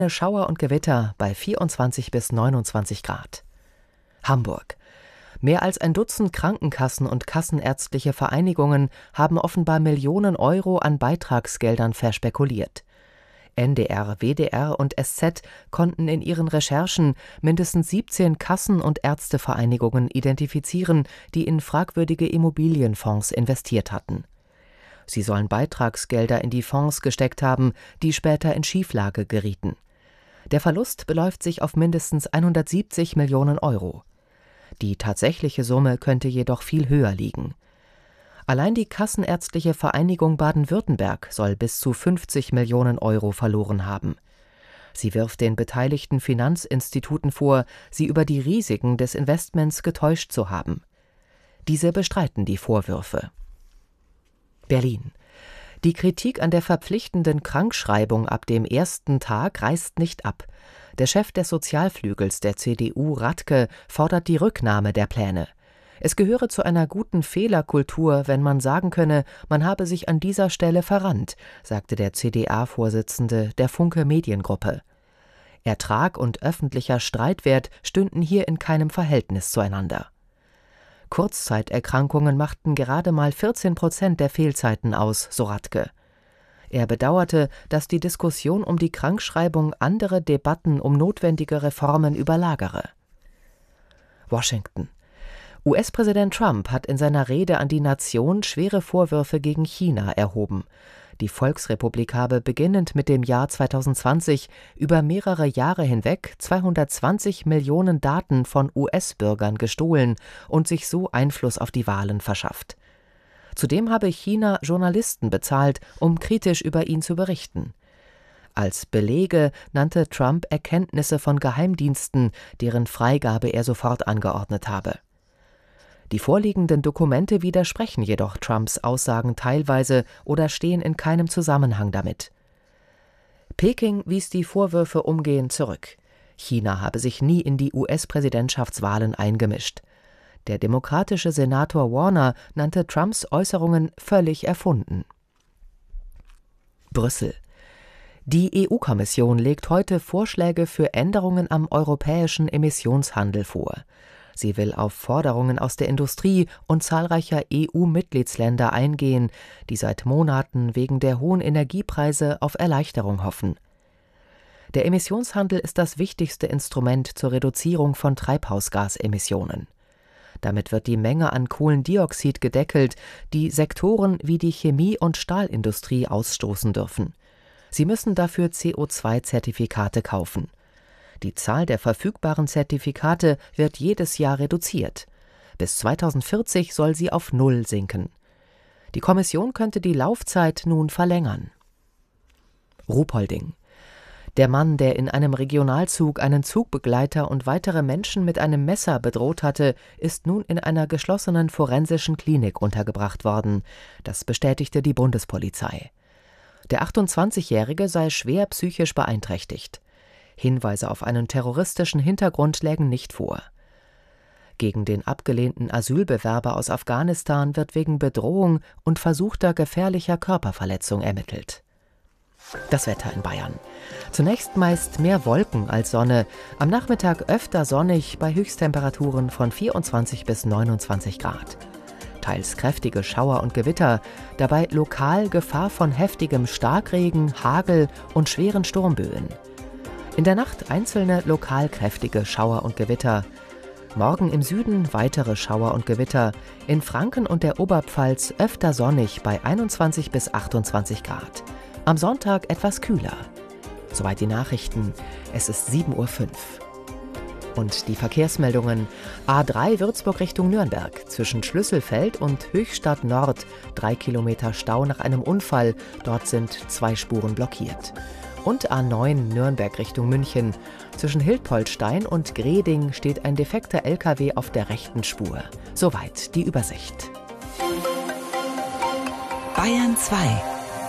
Schauer und Gewitter bei 24 bis 29 Grad. Hamburg. Mehr als ein Dutzend Krankenkassen und kassenärztliche Vereinigungen haben offenbar Millionen Euro an Beitragsgeldern verspekuliert. NDR, WDR und SZ konnten in ihren Recherchen mindestens 17 Kassen- und Ärztevereinigungen identifizieren, die in fragwürdige Immobilienfonds investiert hatten. Sie sollen Beitragsgelder in die Fonds gesteckt haben, die später in Schieflage gerieten. Der Verlust beläuft sich auf mindestens 170 Millionen Euro. Die tatsächliche Summe könnte jedoch viel höher liegen. Allein die Kassenärztliche Vereinigung Baden-Württemberg soll bis zu 50 Millionen Euro verloren haben. Sie wirft den beteiligten Finanzinstituten vor, sie über die Risiken des Investments getäuscht zu haben. Diese bestreiten die Vorwürfe. Berlin. Die Kritik an der verpflichtenden Krankschreibung ab dem ersten Tag reißt nicht ab. Der Chef des Sozialflügels der CDU, Radke, fordert die Rücknahme der Pläne. Es gehöre zu einer guten Fehlerkultur, wenn man sagen könne, man habe sich an dieser Stelle verrannt, sagte der CDA-Vorsitzende der Funke Mediengruppe. Ertrag und öffentlicher Streitwert stünden hier in keinem Verhältnis zueinander. Kurzzeiterkrankungen machten gerade mal 14% der Fehlzeiten aus, so Radke. Er bedauerte, dass die Diskussion um die Krankschreibung andere Debatten um notwendige Reformen überlagere. Washington. US-Präsident Trump hat in seiner Rede an die Nation schwere Vorwürfe gegen China erhoben. Die Volksrepublik habe beginnend mit dem Jahr 2020 über mehrere Jahre hinweg 220 Millionen Daten von US-Bürgern gestohlen und sich so Einfluss auf die Wahlen verschafft. Zudem habe China Journalisten bezahlt, um kritisch über ihn zu berichten. Als Belege nannte Trump Erkenntnisse von Geheimdiensten, deren Freigabe er sofort angeordnet habe. Die vorliegenden Dokumente widersprechen jedoch Trumps Aussagen teilweise oder stehen in keinem Zusammenhang damit. Peking wies die Vorwürfe umgehend zurück. China habe sich nie in die US-Präsidentschaftswahlen eingemischt. Der demokratische Senator Warner nannte Trumps Äußerungen völlig erfunden. Brüssel. Die EU-Kommission legt heute Vorschläge für Änderungen am europäischen Emissionshandel vor. Sie will auf Forderungen aus der Industrie und zahlreicher EU-Mitgliedsländer eingehen, die seit Monaten wegen der hohen Energiepreise auf Erleichterung hoffen. Der Emissionshandel ist das wichtigste Instrument zur Reduzierung von Treibhausgasemissionen. Damit wird die Menge an Kohlendioxid gedeckelt, die Sektoren wie die Chemie- und Stahlindustrie ausstoßen dürfen. Sie müssen dafür CO2-Zertifikate kaufen. Die Zahl der verfügbaren Zertifikate wird jedes Jahr reduziert. Bis 2040 soll sie auf 0 sinken. Die Kommission könnte die Laufzeit nun verlängern. Ruhpolding. Der Mann, der in einem Regionalzug einen Zugbegleiter und weitere Menschen mit einem Messer bedroht hatte, ist nun in einer geschlossenen forensischen Klinik untergebracht worden. Das bestätigte die Bundespolizei. Der 28-Jährige sei schwer psychisch beeinträchtigt. Hinweise auf einen terroristischen Hintergrund lägen nicht vor. Gegen den abgelehnten Asylbewerber aus Afghanistan wird wegen Bedrohung und versuchter gefährlicher Körperverletzung ermittelt. Das Wetter in Bayern. Zunächst meist mehr Wolken als Sonne, am Nachmittag öfter sonnig bei Höchsttemperaturen von 24 bis 29 Grad. Teils kräftige Schauer und Gewitter, dabei lokal Gefahr von heftigem Starkregen, Hagel und schweren Sturmböen. In der Nacht einzelne lokal kräftige Schauer und Gewitter. Morgen im Süden weitere Schauer und Gewitter. In Franken und der Oberpfalz öfter sonnig bei 21 bis 28 Grad. Am Sonntag etwas kühler. Soweit die Nachrichten. Es ist 7:05 Uhr. Und die Verkehrsmeldungen. A3 Würzburg Richtung Nürnberg. Zwischen Schlüsselfeld und Höchstadt Nord 3 Kilometer Stau nach einem Unfall. Dort sind 2 Spuren blockiert. Und A9 Nürnberg Richtung München. Zwischen Hildpoldstein und Greding steht ein defekter LKW auf der rechten Spur. Soweit die Übersicht. Bayern 2.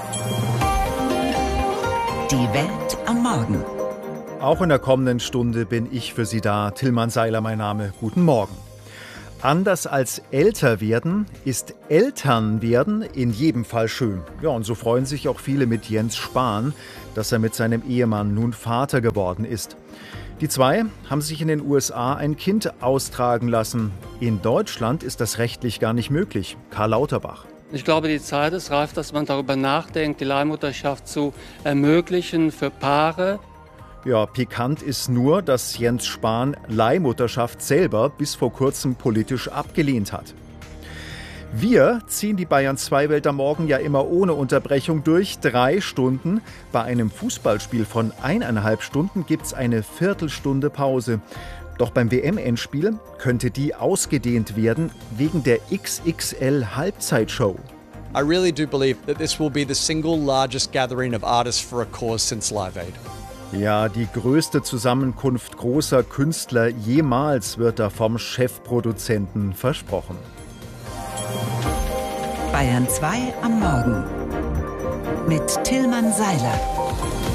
Die Welt am Morgen. Auch in der kommenden Stunde bin ich für Sie da. Tillmann Seiler mein Name. Guten Morgen. Anders als älter werden, ist Eltern werden in jedem Fall schön. Ja, und so freuen sich auch viele mit Jens Spahn, dass er mit seinem Ehemann nun Vater geworden ist. Die zwei haben sich in den USA ein Kind austragen lassen. In Deutschland ist das rechtlich gar nicht möglich. Karl Lauterbach. Ich glaube, die Zeit ist reif, dass man darüber nachdenkt, die Leihmutterschaft zu ermöglichen für Paare. Ja, pikant ist nur, dass Jens Spahn Leihmutterschaft selber bis vor kurzem politisch abgelehnt hat. Wir ziehen die Bayern 2 Welt am Morgen ja immer ohne Unterbrechung durch. 3 Stunden. Bei einem Fußballspiel von 1,5 Stunden gibt's eine Viertelstunde Pause. Doch beim WM-Endspiel könnte die ausgedehnt werden wegen der XXL-Halbzeitshow. I really do believe that this will be the single largest gathering of artists for a cause since Live Aid. Ja, die größte Zusammenkunft großer Künstler jemals wird da vom Chefproduzenten versprochen. Bayern 2 am Morgen mit Tillmann Seiler.